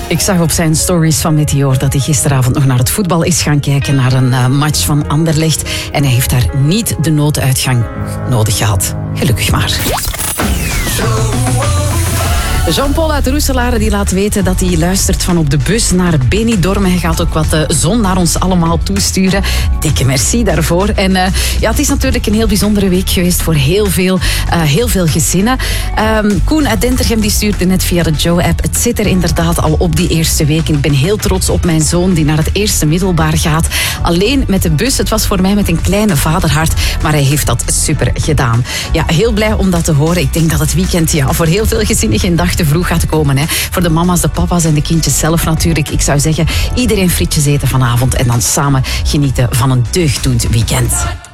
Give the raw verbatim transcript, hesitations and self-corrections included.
Ik zag op zijn stories van Meteor dat hij gisteravond nog naar het voetbal is gaan kijken, naar een uh, match van Anderlecht. En hij heeft daar niet de nooduitgang nodig gehad. Gelukkig maar. Jean-Paul uit Roeselare die laat weten dat hij luistert van op de bus naar Benidorm. Hij gaat ook wat uh, zon naar ons allemaal toesturen. Dikke merci daarvoor. En uh, ja, het is natuurlijk een heel bijzondere week geweest voor heel veel, uh, heel veel gezinnen. Um, Koen uit Dentergem die stuurde net via de Joe-app. Het zit er inderdaad al op die eerste week. En ik ben heel trots op mijn zoon die naar het eerste middelbaar gaat. Alleen met de bus. Het was voor mij met een kleine vaderhart. Maar hij heeft dat super gedaan. Ja, heel blij om dat te horen. Ik denk dat het weekend ja, voor heel veel gezinnen geen dag te vroeg gaat komen. Hè. Voor de mama's, de papa's en de kindjes zelf natuurlijk. Ik zou zeggen, iedereen frietjes eten vanavond en dan samen genieten van een deugddoend weekend.